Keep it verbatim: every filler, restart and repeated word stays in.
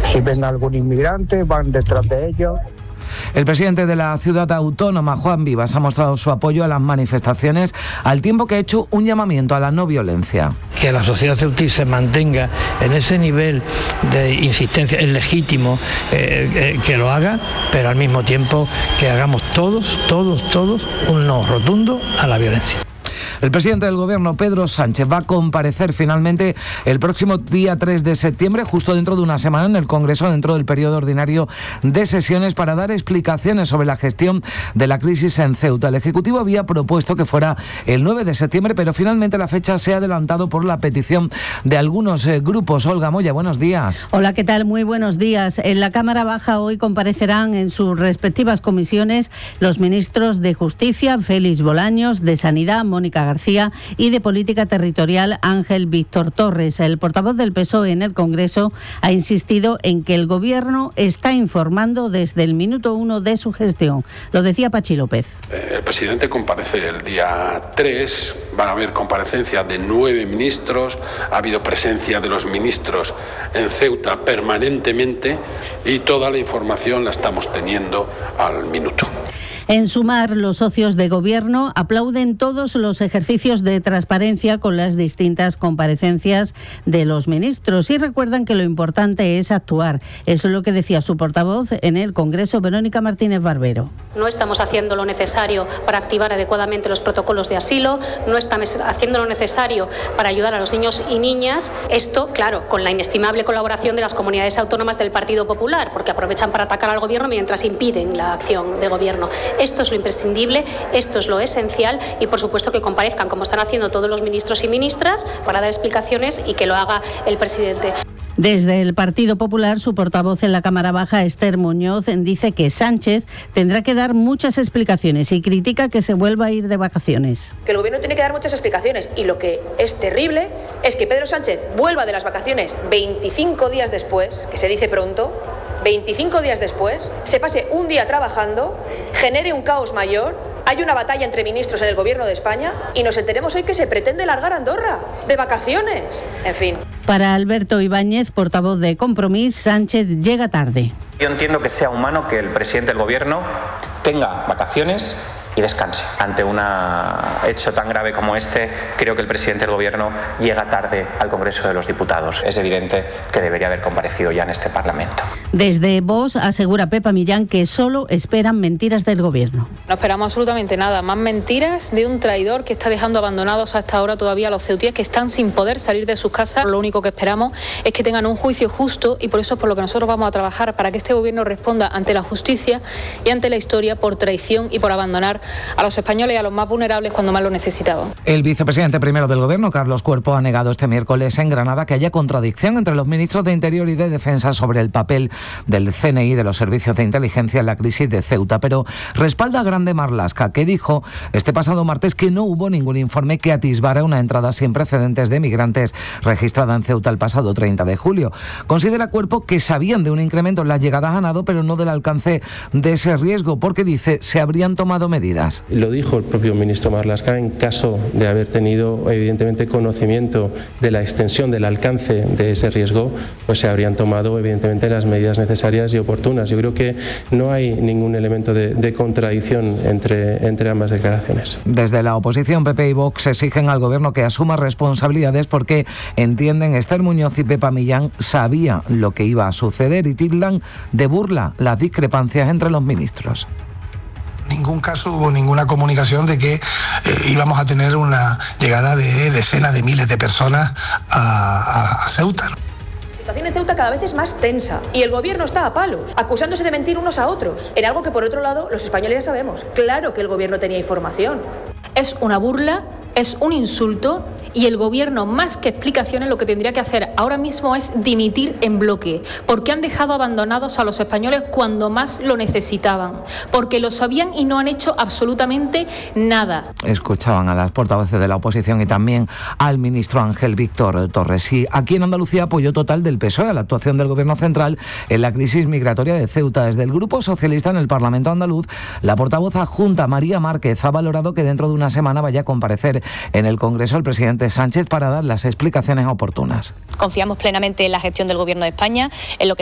Si ven algún inmigrante, van detrás de ellos. El presidente de la ciudad autónoma, Juan Vivas, ha mostrado su apoyo a las manifestaciones, al tiempo que ha hecho un llamamiento a la no violencia. Que la sociedad ceutí se mantenga en ese nivel de insistencia es legítimo eh, eh, que lo haga, pero al mismo tiempo que hagamos todos, todos, todos un no rotundo a la violencia. El presidente del Gobierno, Pedro Sánchez, va a comparecer finalmente el próximo día tres de septiembre, justo dentro de una semana, en el Congreso, dentro del periodo ordinario de sesiones, para dar explicaciones sobre la gestión de la crisis en Ceuta. El Ejecutivo había propuesto que fuera el nueve de septiembre, pero finalmente la fecha se ha adelantado por la petición de algunos eh, grupos. Olga Moya, buenos días. Hola, ¿qué tal? Muy buenos días. En la Cámara Baja hoy comparecerán en sus respectivas comisiones los ministros de Justicia, Félix Bolaños, de Sanidad, Mónica García, y de Política Territorial, Ángel Víctor Torres. El portavoz del P S O E en el Congreso ha insistido en que el Gobierno está informando desde el minuto uno de su gestión. Lo decía Pachi López. Eh, el presidente comparece el día tres, van a haber comparecencia de nueve ministros, ha habido presencia de los ministros en Ceuta permanentemente y toda la información la estamos teniendo al minuto. En Sumar, los socios de Gobierno aplauden todos los ejercicios de transparencia con las distintas comparecencias de los ministros y recuerdan que lo importante es actuar. Eso es lo que decía su portavoz en el Congreso, Verónica Martínez Barbero. No estamos haciendo lo necesario para activar adecuadamente los protocolos de asilo, no estamos haciendo lo necesario para ayudar a los niños y niñas. Esto, claro, con la inestimable colaboración de las comunidades autónomas del Partido Popular, porque aprovechan para atacar al Gobierno mientras impiden la acción de Gobierno. Esto es lo imprescindible, esto es lo esencial y por supuesto que comparezcan como están haciendo todos los ministros y ministras para dar explicaciones y que lo haga el presidente. Desde el Partido Popular, su portavoz en la Cámara Baja, Esther Muñoz, dice que Sánchez tendrá que dar muchas explicaciones y critica que se vuelva a ir de vacaciones. Que el Gobierno tiene que dar muchas explicaciones y lo que es terrible es que Pedro Sánchez vuelva de las vacaciones veinticinco días después, que se dice pronto, veinticinco días después, se pase un día trabajando, genere un caos mayor, hay una batalla entre ministros en el Gobierno de España y nos enteremos hoy que se pretende largar a Andorra de vacaciones. En fin. Para Alberto Ibáñez, portavoz de Compromís, Sánchez llega tarde. Yo entiendo que sea humano que el presidente del Gobierno tenga vacaciones y descanse. Ante un hecho tan grave como este, creo que el presidente del Gobierno llega tarde al Congreso de los Diputados. Es evidente que debería haber comparecido ya en este Parlamento. Desde Vox asegura Pepa Millán que solo esperan mentiras del Gobierno. No esperamos absolutamente nada, más mentiras de un traidor que está dejando abandonados hasta ahora todavía a los ceutíes que están sin poder salir de sus casas. Lo único que esperamos es que tengan un juicio justo y por eso es por lo que nosotros vamos a trabajar, para que este Gobierno responda ante la justicia y ante la historia por traición y por abandonar a los españoles y a los más vulnerables cuando más lo necesitaban. El vicepresidente primero del Gobierno, Carlos Cuerpo, ha negado este miércoles en Granada que haya contradicción entre los ministros de Interior y de Defensa sobre el papel del C N I, de los servicios de inteligencia, en la crisis de Ceuta, pero respalda a Grande Marlaska, que dijo este pasado martes que no hubo ningún informe que atisbara una entrada sin precedentes de migrantes registrada en Ceuta el pasado treinta de julio. Considera Cuerpo que sabían de un incremento en las llegadas a nado, pero no del alcance de ese riesgo, porque dice se habrían tomado medidas. Lo dijo el propio ministro Marlaska, en caso de haber tenido evidentemente conocimiento de la extensión del alcance de ese riesgo, pues se habrían tomado evidentemente las medidas necesarias y oportunas. Yo creo que no hay ningún elemento de, de contradicción entre, entre ambas declaraciones. Desde la oposición, P P y Vox exigen al Gobierno que asuma responsabilidades porque entienden Esther Muñoz y Pepa Millán sabía lo que iba a suceder y tildan de burla las discrepancias entre los ministros. En ningún caso hubo ninguna comunicación de que eh, íbamos a tener una llegada de decenas de miles de personas a, a, a Ceuta. La situación en Ceuta cada vez es más tensa y el Gobierno está a palos, acusándose de mentir unos a otros, en algo que por otro lado los españoles ya sabemos. Claro que el Gobierno tenía información. Es una burla, es un insulto y el Gobierno, más que explicaciones, lo que tendría que hacer ahora mismo es dimitir en bloque, porque han dejado abandonados a los españoles cuando más lo necesitaban, porque lo sabían y no han hecho absolutamente nada. Escuchaban a las portavoces de la oposición y también al ministro Ángel Víctor Torres. Y aquí en Andalucía, apoyo total del P S O E a la actuación del Gobierno central en la crisis migratoria de Ceuta. Desde el Grupo Socialista en el Parlamento andaluz, la portavoz adjunta María Márquez ha valorado que dentro de una semana vaya a comparecer en el Congreso el presidente Sánchez para dar las explicaciones oportunas. Confiamos plenamente en la gestión del Gobierno de España, en lo que